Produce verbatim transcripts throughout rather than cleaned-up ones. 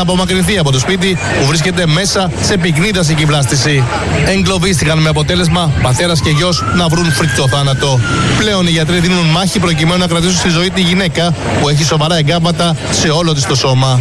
να απομακρυνθεί από το σπίτι που βρίσκεται μέσα σε πυκνή συγκυμπλάστηση. Εγκλωβίστηκαν με αποτέλεσμα πατέρας και γιος να βρουν φρικτό θάνατο. Πλέον οι γιατροί δίνουν μάχη προκειμένου να κρατήσουν στη ζωή τη γυναίκα που έχει σοβαρά εγκάμματα σε όλο της το σώμα.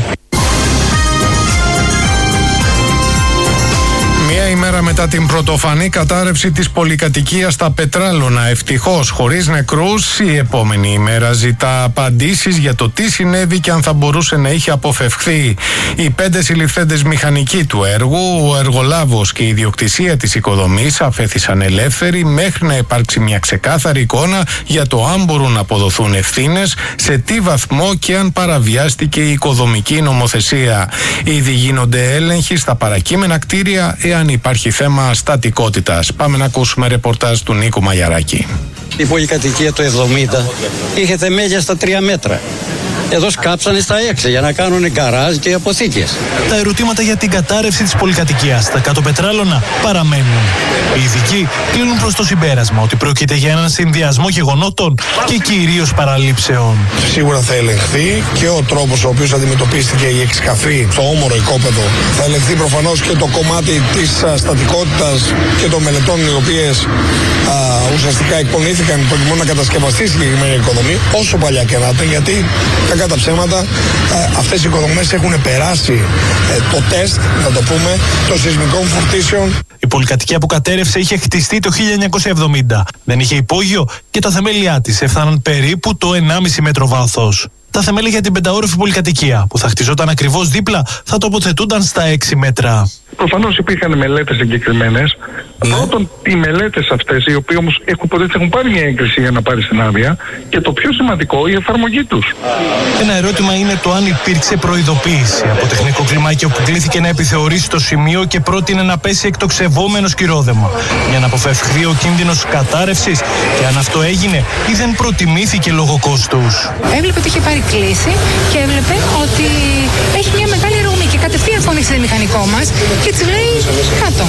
Μία ημέρα μετά την πρωτοφανή κατάρρευση της πολυκατοικίας στα Πετράλωνα, ευτυχώς χωρίς νεκρούς, η επόμενη ημέρα ζητά απαντήσεις για το τι συνέβη και αν θα μπορούσε να είχε αποφευχθεί. Οι πέντε συλληφθέντες μηχανικοί του έργου, ο εργολάβος και η ιδιοκτησία της οικοδομής αφέθησαν ελεύθεροι μέχρι να υπάρξει μια ξεκάθαρη εικόνα για το αν μπορούν να αποδοθούν ευθύνες, σε τι βαθμό και αν παραβιάστηκε η οικοδομική νομοθεσία. Ήδη γίνονται έλεγχοι στα παρακείμενα κτίρια εάν υπάρχει θέμα στατικότητας. Πάμε να ακούσουμε ρεπορτάζ του Νίκου Μαγιαράκη. Η πολυκατοικία του εβδομήντα είχε θεμέλια στα τρία μέτρα. Εδώ σκάψανε στα έξι για να κάνουν γκαράζ και αποθήκες. Τα ερωτήματα για την κατάρρευση της πολυκατοικίας στα κάτω Πετράλωνα παραμένουν. Οι ειδικοί κλείνουν προς το συμπέρασμα ότι πρόκειται για έναν συνδυασμό γεγονότων και κυρίως παραλήψεων. Σίγουρα θα ελεγχθεί και ο τρόπος ο οποίος αντιμετωπίστηκε η εξκαφή στο όμορο οικόπεδο. Θα ελεγχθεί προφανώς και το κομμάτι της στατικότητας και των μελετών οι οποίες α, ουσιαστικά εκπονήθηκαν προκειμένου να κατασκευαστεί η συγκεκριμένη οικοδομή, όσο παλιά και να ήταν, γιατί κακά τα ψέματα, ε, αυτές οι οικοδομές έχουν περάσει ε, το τεστ, να το πούμε, των σεισμικών φορτίσεων. Η πολυκατοικία που κατέρευσε είχε χτιστεί το χίλια εννιακόσια εβδομήντα. Δεν είχε υπόγειο και τα θεμέλια της έφταναν περίπου το ενάμιση μέτρο βάθος. Τα θεμέλια για την πενταόροφη πολυκατοικία, που θα χτιζόταν ακριβώς δίπλα, θα τοποθετούνταν στα έξι μέτρα. Προφανώς υπήρχαν μελέτες συγκεκριμένες. Ναι. Πρώτον, οι μελέτες αυτές, οι οποίες όμως έχουν, έχουν πάρει μια έγκριση για να πάρει την άδεια, και το πιο σημαντικό, η εφαρμογή τους. Ένα ερώτημα είναι το αν υπήρξε προειδοποίηση από τεχνικό κλιμάκιο που κλήθηκε να επιθεωρήσει το σημείο και πρότεινε να πέσει εκτοξευόμενο σκυρόδεμα για να αποφευχθεί ο κίνδυνος κατάρρευσης, και αν αυτό έγινε ή δεν προτιμήθηκε λόγω κόστους. Έβλεπε ότι είχε πάρει κλίση και έβλεπε ότι έχει μια μεγάλη ρογμή και κατευθείαν φώνησε το μηχανικό μας και της λέει κάτω.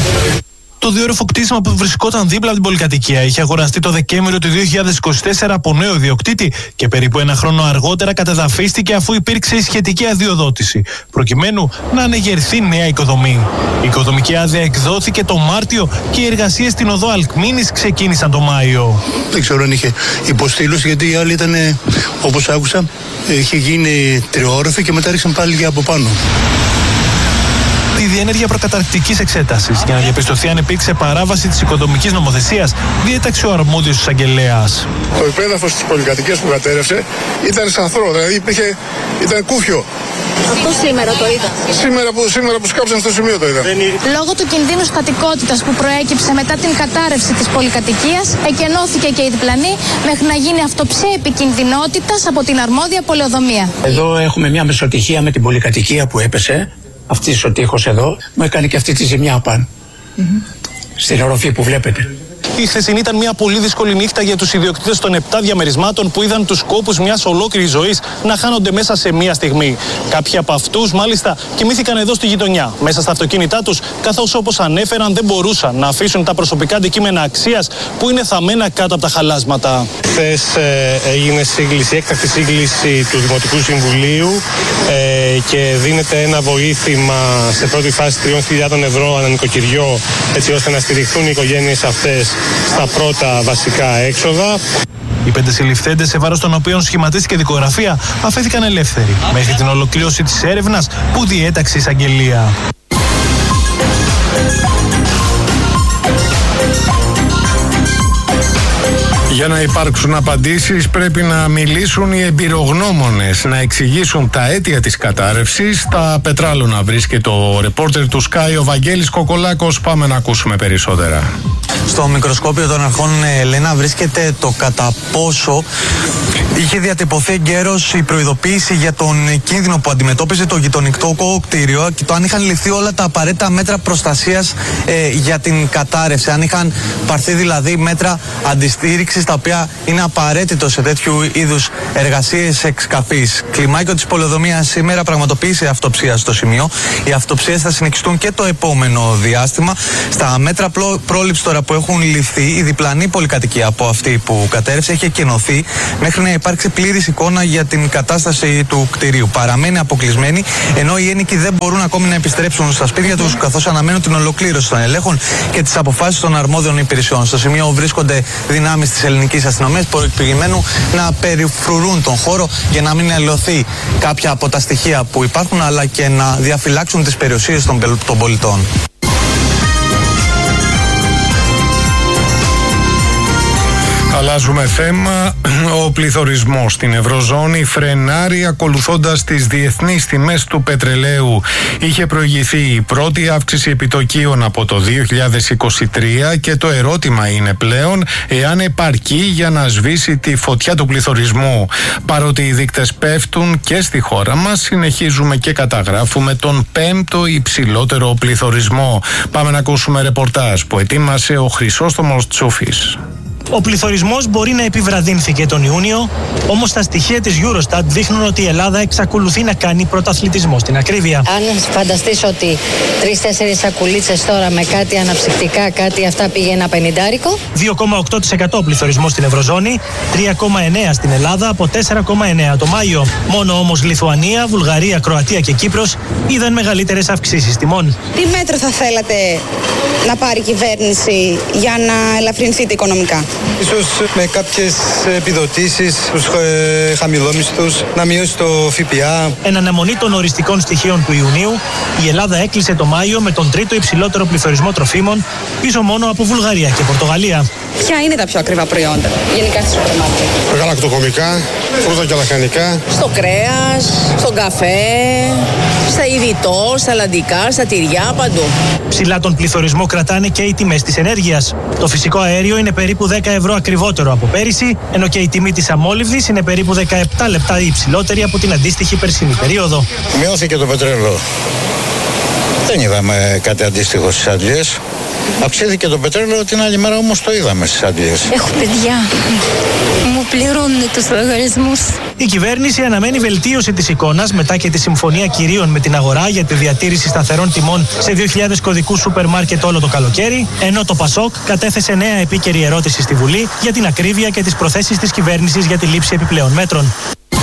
Το διόροφο κτίσμα που βρισκόταν δίπλα από την πολυκατοικία είχε αγοραστεί το Δεκέμβριο του δύο χιλιάδες είκοσι τέσσερα από νέο ιδιοκτήτη και περίπου ένα χρόνο αργότερα κατεδαφίστηκε αφού υπήρξε η σχετική αδειοδότηση, προκειμένου να ανεγερθεί νέα οικοδομή. Η οικοδομική άδεια εκδόθηκε το Μάρτιο και οι εργασίες στην οδό Αλκμήνης ξεκίνησαν το Μάιο. Δεν ξέρω αν είχε υποστήλωση, γιατί η άλλη ήταν, όπως άκουσα, είχε γίνει τριόροφη και μετά ρίξαν πάλι για από πάνω. Τη διενέργεια προκαταρκτικής εξέτασης για να διαπιστωθεί αν υπήρξε παράβαση της οικοδομικής νομοθεσίας διέταξε ο αρμόδιος εισαγγελέας. Το υπέδαφος της πολυκατοικίας που κατέρευσε ήταν σαθρό, δηλαδή υπήρχε, ήταν κούφιο. Αυτό σήμερα το είδα. Σήμερα που, σήμερα που σκάψαν στο σημείο το είδα. Λόγω του κινδύνου στατικότητας που προέκυψε μετά την κατάρρευση της πολυκατοικίας, εκενώθηκε και η διπλανή μέχρι να γίνει αυτοψία επικινδυνότητας από την αρμόδια πολεοδομία. Εδώ έχουμε μια μεσοτυχία με την πολυκατοικία που έπεσε. Αυτής ο τείχος εδώ μου έκανε και αυτή τη ζημιά πάνω. Mm-hmm. Στην οροφή που βλέπετε. Η χθεσινή ήταν μια πολύ δύσκολη νύχτα για τους ιδιοκτήτες των επτά διαμερισμάτων που είδαν τους κόπους μιας ολόκληρης ζωής να χάνονται μέσα σε μια στιγμή. Κάποιοι από αυτούς, μάλιστα, κοιμήθηκαν εδώ στη γειτονιά, μέσα στα αυτοκίνητά τους, καθώς όπως ανέφεραν δεν μπορούσαν να αφήσουν τα προσωπικά αντικείμενα αξίας που είναι θαμμένα κάτω από τα χαλάσματα. Χθες ε, έγινε σύγκληση, έκτακτη σύγκληση του Δημοτικού Συμβουλίου ε, και δίνεται ένα βοήθημα σε πρώτη φάση τριών χιλιάδων ευρώ ανά νοικοκυριό, έτσι ώστε να στηριχθούν οι οικογένειες αυτές στα πρώτα βασικά έξοδα. Οι πέντε συλληφθέντες, σε βάρος των οποίων σχηματίστηκε δικογραφία, αφέθηκαν ελεύθεροι μέχρι την ολοκλήρωση της έρευνας που διέταξε η εισαγγελία. Για να υπάρξουν απαντήσεις πρέπει να μιλήσουν οι εμπειρογνώμονες, να εξηγήσουν τα αίτια της κατάρρευσης. Στα Πετράλωνα βρίσκεται ο ρεπόρτερ του Sky, ο Βαγγέλης Κοκολάκος. Πάμε να ακούσουμε περισσότερα. Στο μικροσκόπιο των αρχών, Ελένα, βρίσκεται το κατά πόσο είχε διατυπωθεί εγκαίρως η προειδοποίηση για τον κίνδυνο που αντιμετώπιζε το γειτονικό κτίριο και το αν είχαν ληφθεί όλα τα απαραίτητα μέτρα προστασίας ε, για την κατάρρευση. Αν είχαν πάρθει δηλαδή μέτρα αντιστήριξης επίσης τα οποία είναι απαραίτητο σε τέτοιου είδους εργασίες εξκαφής. Κλιμάκιο της πολεοδομίας σήμερα πραγματοποίησε αυτοψία στο σημείο. Οι αυτοψίες θα συνεχιστούν και το επόμενο διάστημα. Στα μέτρα πρόληψης τώρα που έχουν ληφθεί, η διπλανή πολυκατοικία από αυτή που κατέρευσε έχει εκκενωθεί μέχρι να υπάρξει πλήρης εικόνα για την κατάσταση του κτηρίου. Παραμένει αποκλεισμένη, ενώ οι ένοικοι δεν μπορούν ακόμη να επιστρέψουν στα σπίτια τους, καθώς αναμένουν την ολοκλήρωση των ελέγχων και τις αποφάσεις των αρμόδιων υπηρεσιών. Στο σημείο βρίσκονται δυνάμεις της ελληνικής αστυνομίας προκειμένου να περιφρουρούν τον χώρο για να μην αλλοιωθεί κάποια από τα στοιχεία που υπάρχουν, αλλά και να διαφυλάξουν τις περιουσίες των, των πολιτών. Αλλάζουμε θέμα. Ο πληθωρισμός στην Ευρωζώνη φρενάρει ακολουθώντας τις διεθνείς τιμές του πετρελαίου. Είχε προηγηθεί η πρώτη αύξηση επιτοκίων από το δύο χιλιάδες είκοσι τρία και το ερώτημα είναι πλέον εάν επαρκεί για να σβήσει τη φωτιά του πληθωρισμού. Παρότι οι δείκτες πέφτουν και στη χώρα μας, συνεχίζουμε και καταγράφουμε τον πέμπτο υψηλότερο πληθωρισμό. Πάμε να ακούσουμε ρεπορτάζ που ετοίμασε ο Χρυσόστομος Τσούφης. Ο πληθωρισμός μπορεί να επιβραδύνθηκε τον Ιούνιο, όμως τα στοιχεία της Eurostat δείχνουν ότι η Ελλάδα εξακολουθεί να κάνει πρωταθλητισμό στην ακρίβεια. Αν φανταστείς ότι τρεις-τέσσερις σακουλίτσες τώρα με κάτι αναψυκτικά, κάτι αυτά πήγε ένα πενηντάρικο. δύο κόμμα οκτώ τοις εκατό πληθωρισμό στην Ευρωζώνη, τρία κόμμα εννέα τοις εκατό στην Ελλάδα από τέσσερα κόμμα εννέα τοις εκατό το Μάιο. Μόνο όμως Λιθουανία, Βουλγαρία, Κροατία και Κύπρος είδαν μεγαλύτερες αυξήσεις τιμών. Τι μέτρο θα θέλατε να πάρει η κυβέρνηση για να ελαφρυνθείτε οικονομικά? Ίσως με κάποιες επιδοτήσεις στους ε, χαμηλόμισθους, να μειώσει το ΦΠΑ. Εν αναμονή των οριστικών στοιχείων του Ιουνίου, η Ελλάδα έκλεισε το Μάιο με τον τρίτο υψηλότερο πληθωρισμό τροφίμων, πίσω μόνο από Βουλγαρία και Πορτογαλία. Ποια είναι τα πιο ακριβά προϊόντα γενικά στη σούπερ μάρκετ? Γαλακτοκομικά, φρούτα και λαχανικά. Στο κρέας, στον καφέ, στα ιδιτό, στα λαντικά, στα τυριά, παντού. Ψηλά τον πληθωρισμό κρατάνε και οι τιμές της ενέργειας. Το φυσικό αέριο είναι περίπου δέκα ευρώ ακριβότερο από πέρυσι, ενώ και η τιμή της αμόλυβδης είναι περίπου δεκαεπτά λεπτά υψηλότερη από την αντίστοιχη περσινή περίοδο. Μειώθηκε το πετρέλαιο. Δεν είδαμε κάτι αντίστοιχο στις Αγγλίες. Αυξήθηκε το πετρέλαιο, την άλλη μέρα όμως το είδαμε στις Αγγλίες. Έχω παιδιά. Μου πληρώνουν τους λογαριασμούς. Η κυβέρνηση αναμένει βελτίωση της εικόνας μετά και τη συμφωνία κυρίων με την αγορά για τη διατήρηση σταθερών τιμών σε δύο χιλιάδες κωδικούς σούπερ μάρκετ όλο το καλοκαίρι, ενώ το ΠΑΣΟΚ κατέθεσε νέα επίκαιρη ερώτηση στη Βουλή για την ακρίβεια και τις προθέσεις της κυβέρνησης για τη λήψη επιπλέον μέτρων.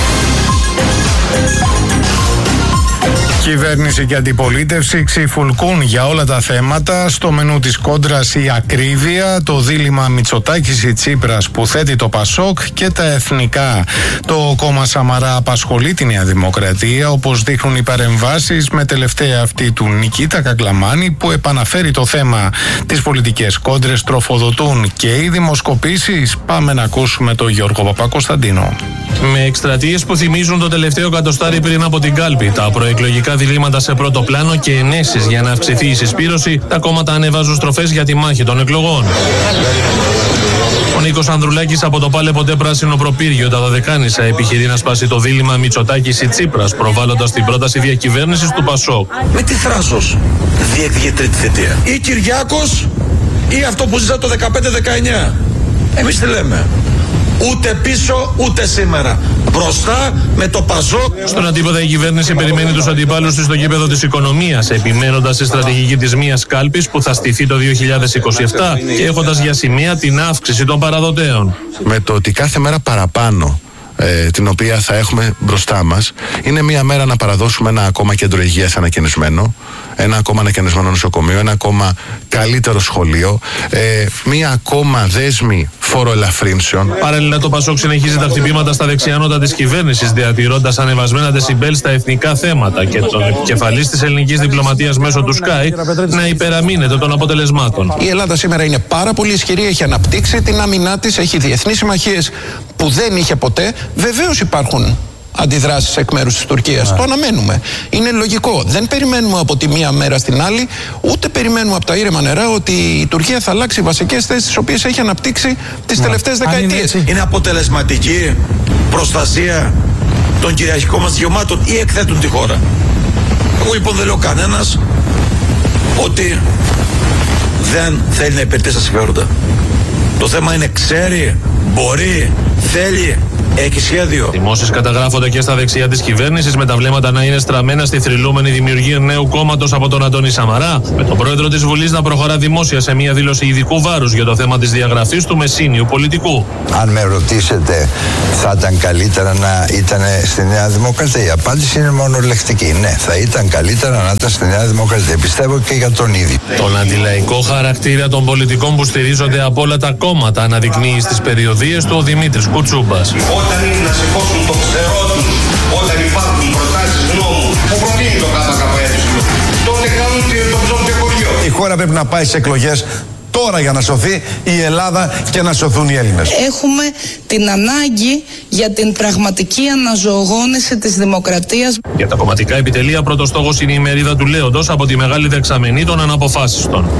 Κυβέρνηση και αντιπολίτευση ξυφουλκούν για όλα τα θέματα. Στο μενού της κόντρας η ακρίβεια, το δίλημμα Μητσοτάκης ή Τσίπρας που θέτει το ΠΑΣΟΚ και τα εθνικά. Το κόμμα Σαμαρά απασχολεί τη Νέα Δημοκρατία, όπως δείχνουν οι παρεμβάσεις με τελευταία αυτή του Νικήτα Κακλαμάνη που επαναφέρει το θέμα. Τις πολιτικές κόντρες τροφοδοτούν και οι δημοσκοπήσεις. Πάμε να ακούσουμε τον Γιώργο Παπακοσταντίνο. Με εκστρατείες που θυμίζουν το τελευταίο κατοστάρι πριν από την κάλπη, τα προεκλογικά διλήμματα σε πρώτο πλάνο και ενέσεις για να αυξηθεί η συσπήρωση, τα κόμματα ανεβάζουν στροφές για τη μάχη των εκλογών. Ο Νίκος Ανδρουλάκης από το Πάλε Ποτέ Πράσινο Προπύργιο τα Δωδεκάνησα επιχειρεί να σπάσει το δίλημμα Μητσοτάκης ή Τσίπρας, προβάλλοντας την πρόταση διακυβέρνησης του ΠΑΣΟΚ. Με τι θράσος διεκδικεί τρίτη θητεία? Ή Κυριάκος ή αυτό που ζήσα το δεκαπέντε δεκαεννιά. Εμείς τι λέμε? Ούτε πίσω ούτε σήμερα. Μπροστά με το ΠΑΣΟΚ. Στον αντίποδα η κυβέρνηση περιμένει τους αντιπάλους της στο γήπεδο της οικονομίας, επιμένοντας στη στρατηγική της μίας κάλπης που θα στηθεί το δύο χιλιάδες είκοσι επτά και έχοντας για σημαία την αύξηση των παραδοτέων. Με το ότι κάθε μέρα παραπάνω ε, την οποία θα έχουμε μπροστά μας είναι μία μέρα να παραδώσουμε ένα ακόμα κέντρο υγείας ανακαινισμένο, ένα ακόμα ανακαινισμένο νοσοκομείο, ένα ακόμα καλύτερο σχολείο, ε, μία ακόμα δέσμη φοροελαφρύνσεων. Παράλληλα, το ΠΑΣΟΚ συνεχίζει τα χτυπήματα στα δεξιάνωτα της κυβέρνησης, διατηρώντας ανεβασμένα δεσιμπέλ στα εθνικά θέματα και τον επικεφαλής της ελληνικής διπλωματίας μέσω του Sky να υπεραμείνεται των αποτελεσμάτων. Η Ελλάδα σήμερα είναι πάρα πολύ ισχυρή, έχει αναπτύξει την άμυνά της, έχει διεθνείς συμμαχίες που δεν είχε ποτέ. Βεβαίως υπάρχουν αντιδράσεις εκ μέρους της Τουρκίας. Yeah. Το αναμένουμε. Είναι λογικό. Δεν περιμένουμε από τη μία μέρα στην άλλη, ούτε περιμένουμε από τα ήρεμα νερά ότι η Τουρκία θα αλλάξει βασικές θέσεις τις οποίες έχει αναπτύξει τις yeah. τελευταίες δεκαετίες. Είναι, είναι αποτελεσματική προστασία των κυριαρχικών μας δικαιωμάτων ή εκθέτουν τη χώρα? Εγώ λοιπόν δεν λέω κανένας ότι δεν θέλει να υπηρετήσει τα συμφέροντα. Το θέμα είναι ξέρει, μπορεί, θέλει, έχει σχέδιο. Δημόσιες καταγράφονται και στα δεξιά της κυβέρνησης, με τα βλέμματα να είναι στραμμένα στη θρυλούμενη δημιουργία νέου κόμματος από τον Αντώνη Σαμαρά, με τον πρόεδρο της Βουλής να προχωρά δημόσια σε μια δήλωση ειδικού βάρους για το θέμα της διαγραφής του μεσίνιου πολιτικού. Αν με ρωτήσετε, θα ήταν καλύτερα να ήταν στη Νέα Δημοκρατία? Η απάντηση είναι μονολεκτική. Ναι, θα ήταν καλύτερα να ήταν στη Νέα Δημοκρατία. Πιστεύω και για τον ίδιο. Τον αντιλαϊκό χαρακτήρα των πολιτικών που στηρίζονται από όλα τα κόμματα αναδεικνύει στις περιοδίες του ο Δημήτρης Κουτσούμπας. Όταν είναι να σηκώσουν το ξερό τους, όταν υπάρχουν προτάσεις νόμου που προτείνει το ΚΚΕ, τότε κάνουν το ψωμί χωριό. Η χώρα πρέπει να πάει σε εκλογές τώρα για να σωθεί η Ελλάδα και να σωθούν οι Έλληνες. Έχουμε την ανάγκη για την πραγματική αναζωογόνηση της δημοκρατίας. Για τα κομματικά επιτελεία πρώτος στόχος είναι η μερίδα του Λέοντος από τη μεγάλη δεξαμενή των αναποφάσιστων.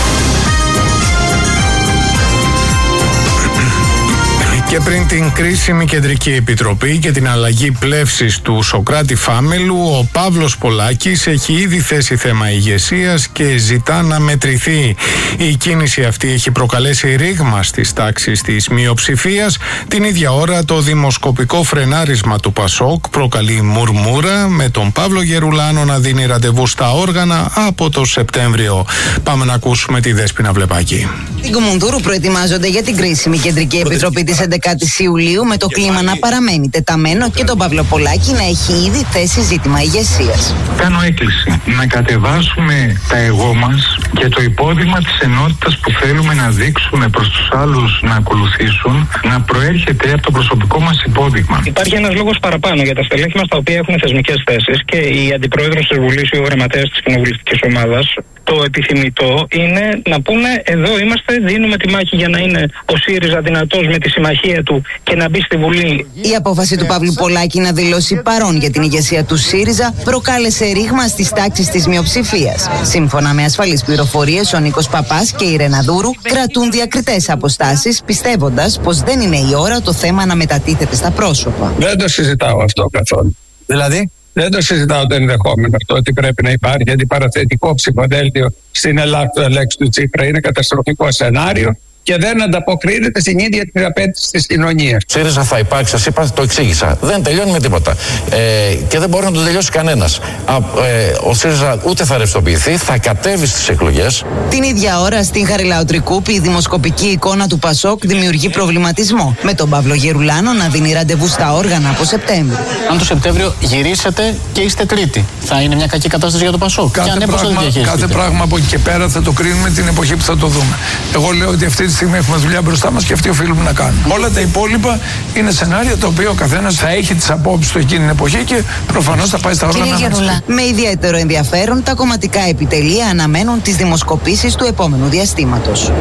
Και πριν την κρίσιμη Κεντρική Επιτροπή και την αλλαγή πλεύσης του Σωκράτη Φάμελου, ο Παύλος Πολάκης έχει ήδη θέσει θέμα ηγεσίας και ζητά να μετρηθεί. Η κίνηση αυτή έχει προκαλέσει ρήγμα στις τάξεις της μειοψηφίας. Την ίδια ώρα το δημοσκοπικό φρενάρισμα του Πασόκ προκαλεί μουρμούρα, με τον Παύλο Γερουλάνο να δίνει ραντεβού στα όργανα από το Σεπτέμβριο. Πάμε να ακούσουμε τη Δέσποινα Βλεπάκη. Στην Κουμουνδούρου προετοιμάζονται για την κρίσιμη Κεντρική Επιτροπή της έντεκατης Ιουλίου, με το κλίμα να παραμένει τεταμένο και τον Παύλο Πολάκη να έχει ήδη θέσει ζήτημα ηγεσίας. Κάνω έκκληση να κατεβάσουμε τα εγώ μας και το υπόδειγμα της ενότητας που θέλουμε να δείξουμε προς τους άλλους να ακολουθήσουν, να προέρχεται από το προσωπικό μας υπόδειγμα. Υπάρχει ένας λόγος παραπάνω για τα στελέχη μας τα οποία έχουν θεσμικές θέσεις, και η αντιπρόεδρος της Βουλής ή ο γραμματέας της κοινοβουλευτικής ομάδας. Το επιθυμητό είναι να πούνε εδώ είμαστε, δίνουμε τη μάχη για να είναι ο ΣΥΡΙΖΑ δυνατός με τη συμμαχία του και να μπει στη Βουλή. Η απόφαση του Παύλου Πολάκη να δηλώσει παρόν για την ηγεσία του ΣΥΡΙΖΑ προκάλεσε ρήγμα στις τάξεις της μειοψηφίας. Σύμφωνα με ασφαλείς πληροφορίες, ο Νίκος Παπάς και η Ρεναδούρου κρατούν διακριτές αποστάσεις, πιστεύοντας πως δεν είναι η ώρα το θέμα να μετατίθεται στα πρόσωπα. Δεν το συζητάω αυτό καθόλου. Δηλαδή? Δεν το συζητάω το ενδεχόμενο αυτό ότι πρέπει να υπάρχει αντιπαραθετικό ψηφοδέλτιο στην Ελλάδα του Αλέξη του Τσίπρα. Είναι καταστροφικό σενάριο και δεν ανταποκρίνεται στην ίδια την απέτηση της κοινωνίας. ΣΥΡΙΖΑ θα υπάρξει, σας είπα, το εξήγησα. Δεν τελειώνει με τίποτα. Ε, και δεν μπορεί να το τελειώσει κανένας. Α, ε, ο ΣΥΡΙΖΑ ούτε θα ρευστοποιηθεί, θα κατέβει στις εκλογές. Την ίδια ώρα στην Χαριλάου Τρικούπη η δημοσκοπική εικόνα του Πασόκ δημιουργεί προβληματισμό, με τον Παύλο Γερουλάνο να δίνει ραντεβού στα όργανα από Σεπτέμβριο. Αν το Σεπτέμβριο γυρίσετε και είστε τρίτη, θα είναι μια κακή κατάσταση για το Πασόκ. Κάθε, και πράγμα, κάθε πράγμα από εκεί και πέρα θα το κρίνουμε την εποχή που θα το δούμε. Εγώ λέω ότι αυτή τη στιγμή έχουμε δουλειά μπροστά μας και αυτή οφείλουμε να κάνουμε. Όλα τα υπόλοιπα είναι σενάρια τα οποία ο καθένας θα έχει τις απόψεις του εκείνη την εποχή και προφανώς θα πάει στα όργανα. Με ιδιαίτερο ενδιαφέρον, τα κομματικά επιτελεία αναμένουν τις δημοσκοπήσεις του επόμενου διαστήματος.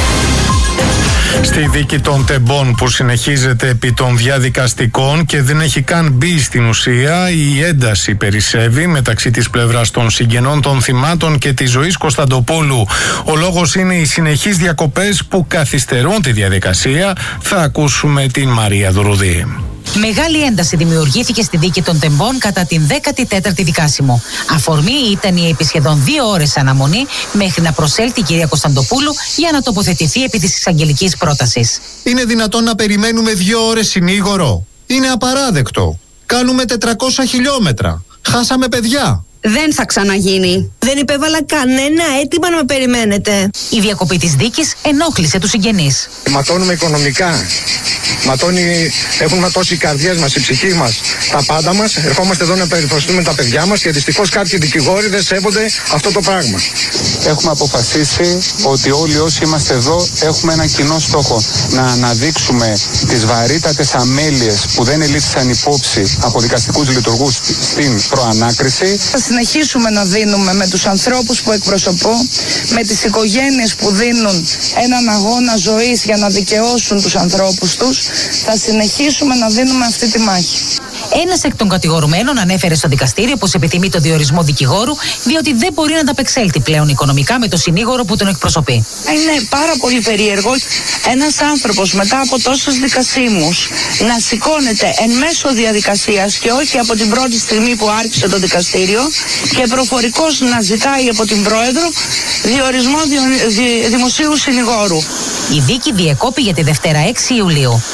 Στη δίκη των τεμπών που συνεχίζεται επί των διαδικαστικών και δεν έχει καν μπει στην ουσία, η ένταση περισσεύει μεταξύ της πλευράς των συγγενών των θυμάτων και της Ζωής Κωνσταντοπούλου. Ο λόγος είναι οι συνεχείς διακοπές που καθυστερούν τη διαδικασία. Θα ακούσουμε την Μαρία Δουρουδή. Μεγάλη ένταση δημιουργήθηκε στη δίκη των τεμπών κατά την δέκατη τέταρτη δικάσιμο. Αφορμή ήταν η επί σχεδόν δύο ώρες αναμονή μέχρι να προσέλθει η κυρία Κωνσταντοπούλου για να τοποθετηθεί επί της εισαγγελικής πρότασης. Είναι δυνατόν να περιμένουμε δύο ώρες συνήγορο? Είναι απαράδεκτο. Κάνουμε τετρακόσια χιλιόμετρα. Χάσαμε παιδιά. Δεν θα ξαναγίνει. Δεν υπέβαλα κανένα αίτημα να με περιμένετε. Η διακοπή της δίκης ενόχλησε τους συγγενείς. Ματώνουμε οικονομικά. Ματώνει, έχουν ματώσει οι καρδιές μας, η ψυχή μας, τα πάντα μας. Ερχόμαστε εδώ να περιφραστούμε τα παιδιά μας και δυστυχώς κάποιοι δικηγόροι δεν σέβονται αυτό το πράγμα. Έχουμε αποφασίσει ότι όλοι όσοι είμαστε εδώ έχουμε ένα κοινό στόχο. Να αναδείξουμε τις βαρύτατες αμέλειες που δεν ελήφθησαν υπόψη από δικαστικούς λειτουργούς στην προανάκριση. Θα συνεχίσουμε να δίνουμε με τους ανθρώπους που εκπροσωπώ, με τις οικογένειες που δίνουν έναν αγώνα ζωής για να δικαιώσουν τους ανθρώπους τους. Θα συνεχίσουμε να δίνουμε αυτή τη μάχη. Ένας εκ των κατηγορουμένων ανέφερε στο δικαστήριο πως επιθυμεί το διορισμό δικηγόρου, διότι δεν μπορεί να ανταπεξέλθει πλέον οικονομικά με το συνήγορο που τον εκπροσωπεί. Είναι πάρα πολύ περίεργο ένας άνθρωπος μετά από τόσους δικασίμους να σηκώνεται εν μέσω διαδικασίας και όχι από την πρώτη στιγμή που άρχισε το δικαστήριο και προφορικώς να ζητάει από την πρόεδρο διορισμό διο, δι, δημοσίου συνηγόρου. Η δίκη διεκόπη για τη Δευτέρα έξι Ιουλίου.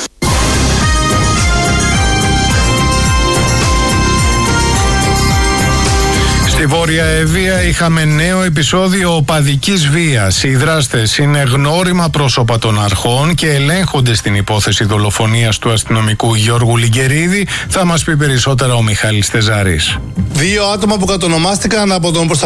Στη Βόρεια Εβία είχαμε νέο επεισόδιο οπαδικής βίας. Οι δράστες είναι γνώριμα πρόσωπα των αρχών και ελέγχονται στην υπόθεση δολοφονίας του αστυνομικού Γιώργου Λιγκερίδη. Θα μας πει περισσότερα ο Μιχάλης Τεζάρης. Δύο άτομα που κατονομάστηκαν από τον προστατευτή